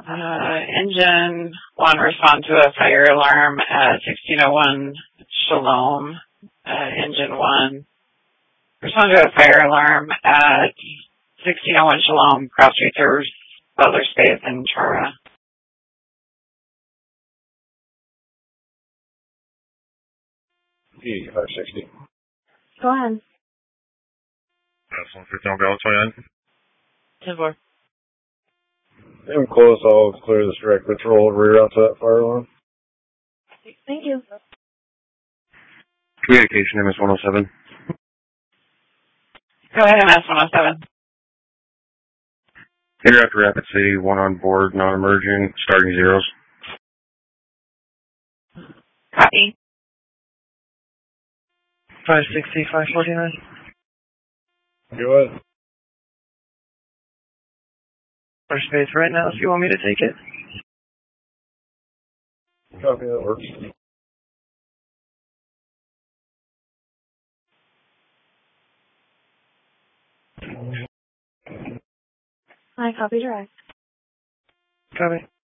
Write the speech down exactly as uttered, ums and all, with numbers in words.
Uh, engine one respond to a fire alarm at sixteen oh one Shalom. Uh, engine one respond to a fire alarm at sixteen oh one Shalom, cross street serves Butler Space in Chara. E five sixty. Go ahead. That's one fifty on Galaxy twenty-nine. ten four. I'm close. I'll clear this direct patrol rear out to that fire alarm. Thank you. Communication M S one oh seven. Go ahead, M S one oh seven. Interactive Rapid City, one on board, non-emerging, starting zeros. Copy. five sixty, five forty-nine. Go ahead. For space right now if you want me to take it. Copy, that works. I copy direct. Copy.